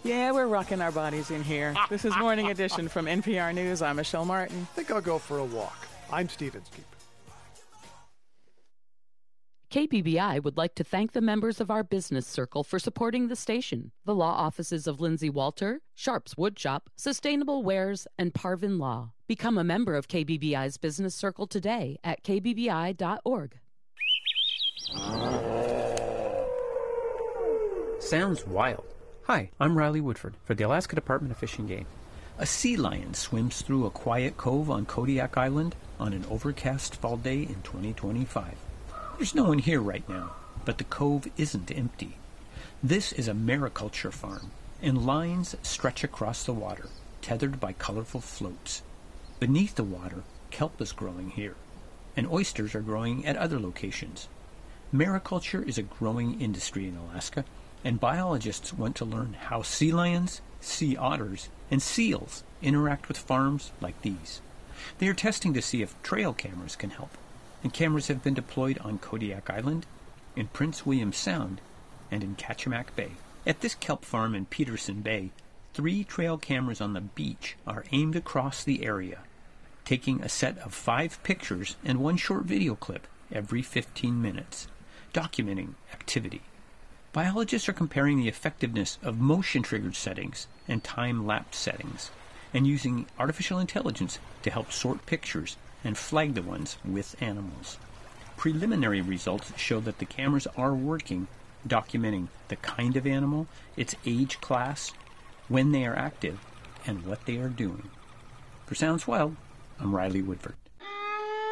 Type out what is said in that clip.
Yeah, we're rocking our bodies in here. This is Morning Edition from NPR News. I'm Michelle Martin. I think I'll go for a walk. I'm Steve Inskeep. KBBI would like to thank the members of our business circle for supporting the station. The law offices of Lindsay Walter, Sharps Woodshop, Sustainable Wares, and Parvin Law. Become a member of KBBI's business circle today at kbbi.org. Sounds wild. Hi, I'm Riley Woodford for the Alaska Department of Fish and Game. A sea lion swims through a quiet cove on Kodiak Island on an overcast fall day in 2025. There's no one here right now, but the cove isn't empty. This is a mariculture farm, and lines stretch across the water, tethered by colorful floats. Beneath the water, kelp is growing here, and oysters are growing at other locations. Mariculture is a growing industry in Alaska, and biologists want to learn how sea lions, sea otters, and seals interact with farms like these. They are testing to see if trail cameras can help, and cameras have been deployed on Kodiak Island, in Prince William Sound, and in Kachemak Bay. At this kelp farm in Peterson Bay, 3 trail cameras on the beach are aimed across the area, taking a set of 5 pictures and 1 short video clip every 15 minutes, documenting activity. Biologists are comparing the effectiveness of motion-triggered settings and time-lapse settings, and using artificial intelligence to help sort pictures and flag the ones with animals. Preliminary results show that the cameras are working, documenting the kind of animal, its age class, when they are active, and what they are doing. For Sounds Wild, I'm Riley Woodford.